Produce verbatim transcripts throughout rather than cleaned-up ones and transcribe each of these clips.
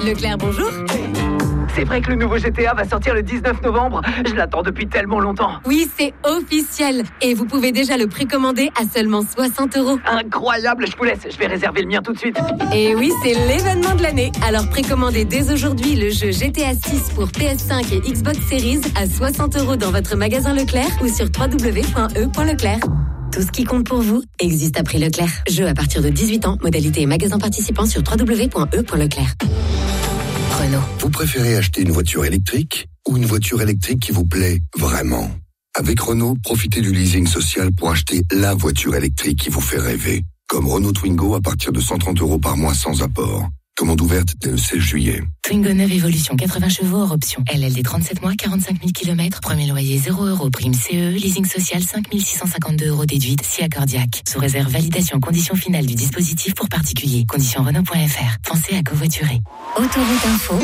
Leclerc, bonjour. C'est vrai que le nouveau G T A va sortir le dix-neuf novembre. Je l'attends depuis tellement longtemps. Oui, c'est officiel. Et vous pouvez déjà le précommander à seulement soixante euros. Incroyable, je vous laisse. Je vais réserver le mien tout de suite. Et oui, c'est l'événement de l'année. Alors précommandez dès aujourd'hui le jeu G T A six pour P S cinq et Xbox Series à soixante euros dans votre magasin Leclerc ou sur w w w point e point leclerc. Tout ce qui compte pour vous existe à prix Leclerc. Jeu à partir de dix-huit ans. Modalité et magasin participant sur w w w point e point leclerc. Renault. Vous préférez acheter une voiture électrique ou une voiture électrique qui vous plaît vraiment ? Avec Renault, profitez du leasing social pour acheter la voiture électrique qui vous fait rêver. Comme Renault Twingo à partir de cent trente euros par mois sans apport. Commande ouverte dès le seize juillet. Twingo neuve Evolution, quatre-vingts chevaux hors option. L L D trente-sept mois, quarante-cinq mille kilomètres. Premier loyer zéro euros. Prime C E, leasing social cinq mille six cent cinquante-deux euros déduite, si accordiaque. Sous réserve validation conditions finales du dispositif pour particuliers. Conditions Renault point F R. Pensez à covoiturer. Autoroute Info.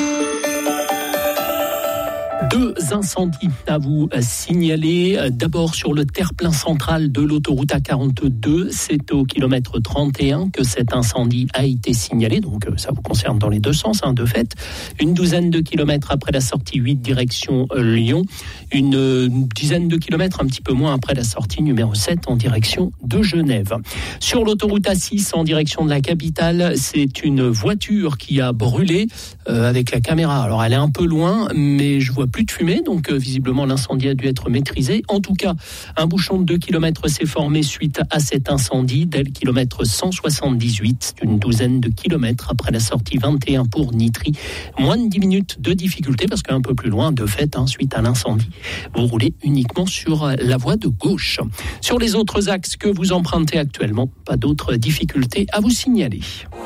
Deux incendies à vous signaler. D'abord sur le terre-plein central de l'autoroute A quarante-deux. C'est au kilomètre trente et un que cet incendie a été signalé. Donc ça vous concerne dans les deux sens, hein, de fait. Une douzaine de kilomètres après la sortie huit direction Lyon. Une, une dizaine de kilomètres, un petit peu moins après la sortie numéro sept en direction de Genève. Sur l'autoroute A six en direction de la capitale, c'est une voiture qui a brûlé euh, avec la caméra. Alors elle est un peu loin, mais je vois plus de fumée, donc euh, visiblement l'incendie a dû être maîtrisé. En tout cas, un bouchon de deux kilomètres s'est formé suite à cet incendie dès le kilomètre cent soixante-dix-huit, une douzaine de kilomètres après la sortie vingt et un pour Nitry. Moins de dix minutes de difficulté parce qu'un peu plus loin, de fait, hein, suite à l'incendie, vous roulez uniquement sur la voie de gauche. Sur les autres axes que vous empruntez actuellement, pas d'autres difficultés à vous signaler.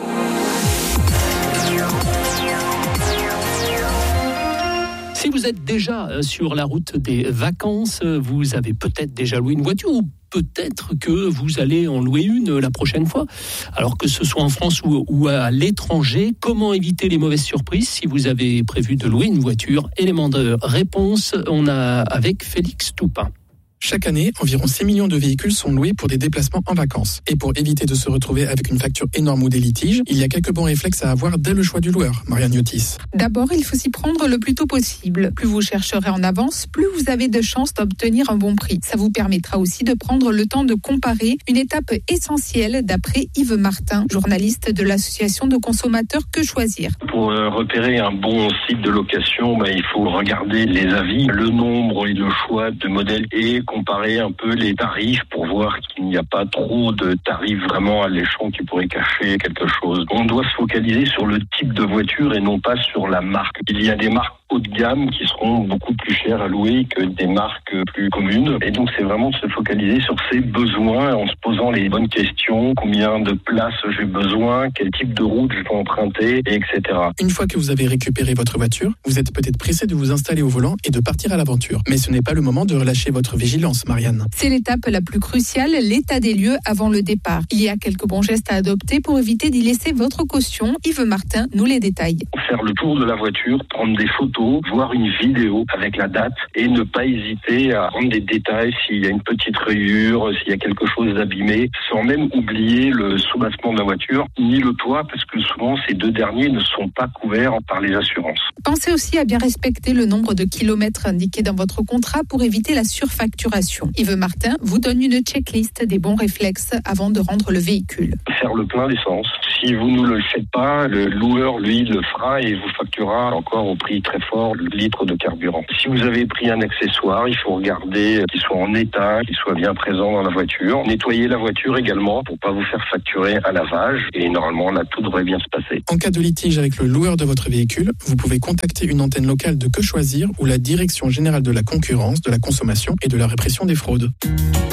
Si vous êtes déjà sur la route des vacances, vous avez peut-être déjà loué une voiture ou peut-être que vous allez en louer une la prochaine fois. Alors que ce soit en France ou, ou à l'étranger, comment éviter les mauvaises surprises si vous avez prévu de louer une voiture ? Élément de réponse, on a avec Félix Toupin. Chaque année, environ six millions de véhicules sont loués pour des déplacements en vacances. Et pour éviter de se retrouver avec une facture énorme ou des litiges, il y a quelques bons réflexes à avoir dès le choix du loueur. Marianne Yotis. D'abord, il faut s'y prendre le plus tôt possible. Plus vous chercherez en avance, plus vous avez de chances d'obtenir un bon prix. Ça vous permettra aussi de prendre le temps de comparer, une étape essentielle d'après Yves Martin, journaliste de l'association de consommateurs Que Choisir. Pour euh, repérer un bon site de location, bah, il faut regarder les avis, le nombre et le choix de modèles et comparer un peu les tarifs pour voir qu'il n'y a pas trop de tarifs vraiment alléchants qui pourraient cacher quelque chose. On doit se focaliser sur le type de voiture et non pas sur la marque. Il y a des marques haut de gamme qui seront beaucoup plus chères à louer que des marques plus communes. Et donc c'est vraiment de se focaliser sur ses besoins en se posant les bonnes questions. Combien de places j'ai besoin, quel type de route je peux emprunter, et cetera. Une fois que vous avez récupéré votre voiture, vous êtes peut-être pressé de vous installer au volant et de partir à l'aventure. Mais ce n'est pas le moment de relâcher votre vigilance, Marianne. C'est l'étape la plus cruciale, l'état des lieux avant le départ. Il y a quelques bons gestes à adopter pour éviter d'y laisser votre caution. Yves Martin nous les détaille. Faire le tour de la voiture, prendre des photos, voir une vidéo avec la date et ne pas hésiter à prendre des détails s'il y a une petite rayure, s'il y a quelque chose d'abîmé, sans même oublier le soubassement de la voiture, ni le toit, parce que souvent ces deux derniers ne sont pas couverts par les assurances. Pensez aussi à bien respecter le nombre de kilomètres indiqués dans votre contrat pour éviter la surfacturation. Yves Martin vous donne une checklist des bons réflexes avant de rendre le véhicule. Faire le plein d'essence. Si vous ne le faites pas, le loueur, lui, le fera et vous facturera encore au prix très fort le litre de carburant. Si vous avez pris un accessoire, il faut regarder qu'il soit en état, qu'il soit bien présent dans la voiture. Nettoyer la voiture également pour pas vous faire facturer un lavage et normalement là tout devrait bien se passer. En cas de litige avec le loueur de votre véhicule, vous pouvez contacter une antenne locale de Que Choisir ou la Direction Générale de la Concurrence, de la Consommation et de la Répression des Fraudes.